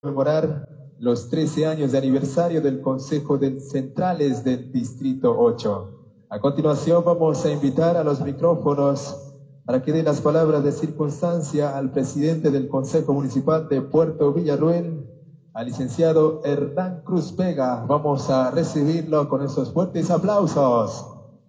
conmemorar los 13 años de aniversario del Consejo de Centrales del Distrito 8. A continuación vamos a invitar a los micrófonos para que den las palabras de circunstancia al presidente del Consejo Municipal de Puerto Villarruel, al licenciado Hernán Cruz Vega. Vamos a recibirlo con esos fuertes aplausos.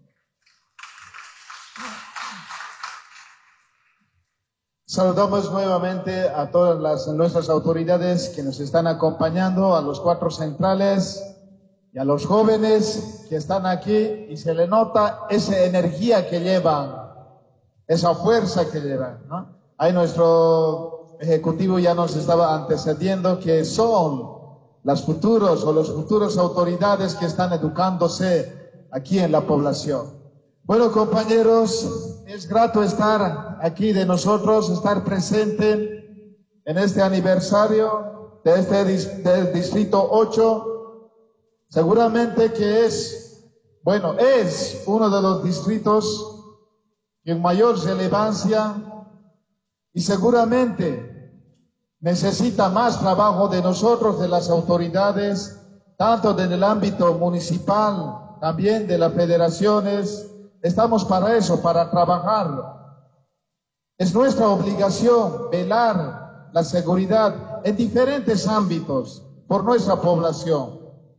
Saludamos nuevamente a todas nuestras autoridades que nos están acompañando, a los 4 centrales y a los jóvenes que están aquí, y se le nota esa energía que llevan, esa fuerza que llevan, ¿no? Ahí nuestro ejecutivo ya nos estaba antecediendo que son los futuros autoridades que están educándose aquí en la población. Bueno, compañeros, es grato estar aquí de nosotros, estar presente en este aniversario del Distrito 8. Seguramente que es uno de los distritos en mayor relevancia y seguramente necesita más trabajo de nosotros, de las autoridades, tanto en el ámbito municipal, también de las federaciones. Estamos para eso, para trabajar. Es nuestra obligación velar la seguridad en diferentes ámbitos por nuestra población.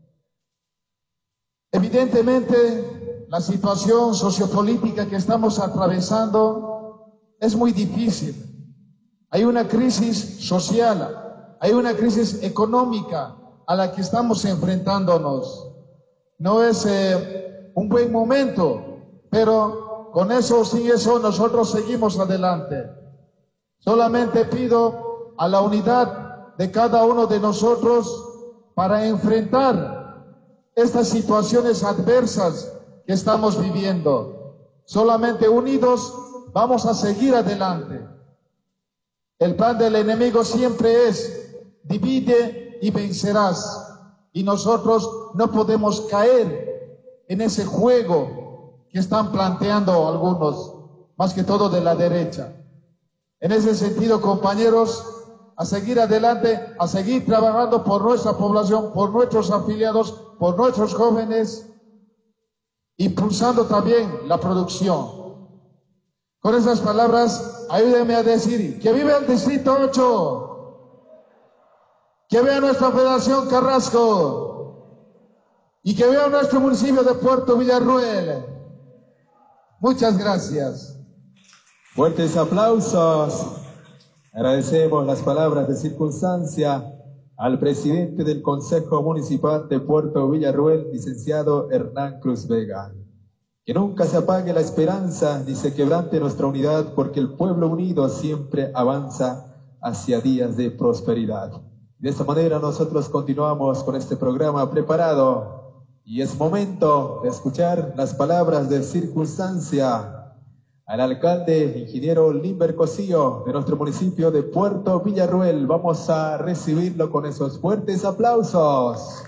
Evidentemente, la situación sociopolítica que estamos atravesando es muy difícil. Hay una crisis social, hay una crisis económica a la que estamos enfrentándonos. No es un buen momento, pero con eso o sin eso nosotros seguimos adelante. Solamente pido a la unidad de cada uno de nosotros para enfrentar estas situaciones adversas que estamos viviendo. Solamente unidos vamos a seguir adelante. El plan del enemigo siempre es divide y vencerás. Y nosotros no podemos caer en ese juego que están planteando algunos, más que todo de la derecha. En ese sentido, compañeros, a seguir adelante, a seguir trabajando por nuestra población, por nuestros afiliados, por nuestros jóvenes, impulsando también la producción. Con esas palabras, ayúdenme a decir, ¡que vive el Distrito 8! ¡Que viva nuestra Federación Carrasco! ¡Y que viva nuestro municipio de Puerto Villarruel! Muchas gracias. Fuertes aplausos. Agradecemos las palabras de circunstancia al presidente del Consejo Municipal de Puerto Villarruel, licenciado Hernán Cruz Vega. Que nunca se apague la esperanza ni se quebrante nuestra unidad, porque el pueblo unido siempre avanza hacia días de prosperidad. De esta manera nosotros continuamos con este programa preparado. Y es momento de escuchar las palabras de circunstancia al alcalde ingeniero Limber Cosío de nuestro municipio de Puerto Villarruel. Vamos a recibirlo con esos fuertes aplausos.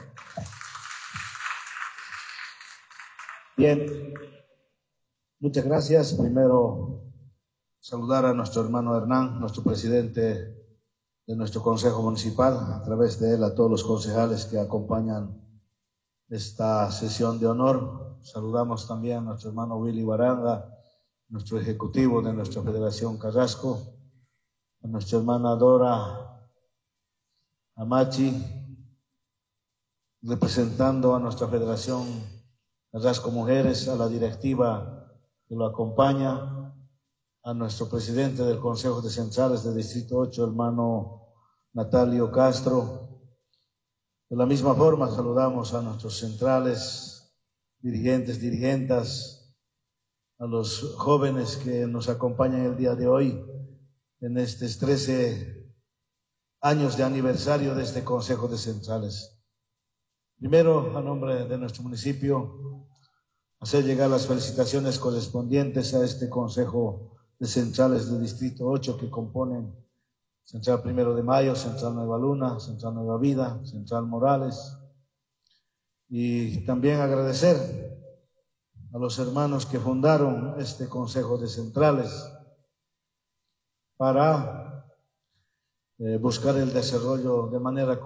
Bien, muchas gracias. Primero, saludar a nuestro hermano Hernán, nuestro presidente de nuestro Consejo Municipal, a través de él a todos los concejales que acompañan esta sesión de honor. Saludamos también a nuestro hermano Willy Baranga, nuestro ejecutivo de nuestra Federación Carrasco, a nuestra hermana Dora Amachi, representando a nuestra Federación Carrasco Mujeres, a la directiva que lo acompaña, a nuestro presidente del Consejo de Centrales del Distrito 8, hermano Natalio Castro. De la misma forma saludamos a nuestros centrales, dirigentas, a los jóvenes que nos acompañan el día de hoy en estos 13 años de aniversario de este Consejo de Centrales. Primero, a nombre de nuestro municipio, hacer llegar las felicitaciones correspondientes a este Consejo de Centrales del Distrito 8 que componen Central 1 de Mayo, Central Nueva Luna, Central Nueva Vida, Central Morales. Y también agradecer a los hermanos que fundaron este Consejo de Centrales para buscar el desarrollo de manera